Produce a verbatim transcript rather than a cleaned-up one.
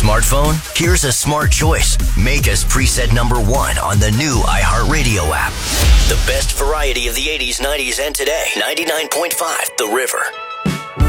smartphone? Here's a smart choice. Make us preset number one on the new iHeartRadio app. The best variety of the eighties, nineties, and today. ninety-nine point five The River.